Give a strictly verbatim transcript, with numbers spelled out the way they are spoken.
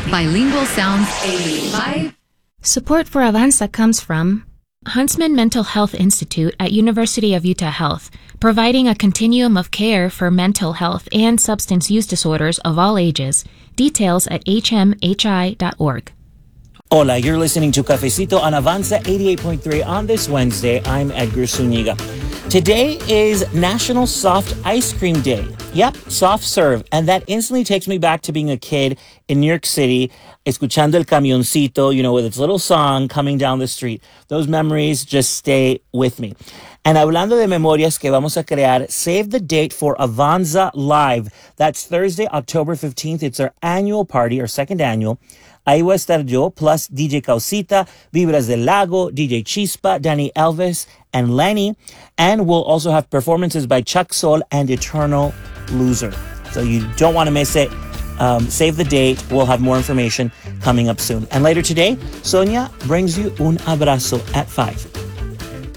Bilingual Sounds eighty-five. Support for Avanza comes from Huntsman Mental Health Institute at University of Utah Health, providing a continuum of care for mental health and substance use disorders of all ages. Details at h m h i dot org. Hola, you're listening to Cafecito on Avanza eighty-eight point three on this Wednesday. I'm Edgar Zuniga. Today is National Soft Ice Cream Day. Yep, soft serve. And that instantly takes me back to being a kid in New York City, escuchando el camioncito, you know, with its little song coming down the street. Those memories just stay with me. And hablando de memorias que vamos a crear, save the date for Avanza Live. That's Thursday, October fifteenth. It's our annual party, our second annual. Ahí voy a estar yo, plus D J Causita, Vibras del Lago, D J Chispa, Danny Elvis, and Lenny. And we'll also have performances by Chuck Sol and Eternal Loser. So you don't want to miss it. Um, save the date. We'll have more information coming up soon. And later today, Sonia brings you Un Abrazo at five.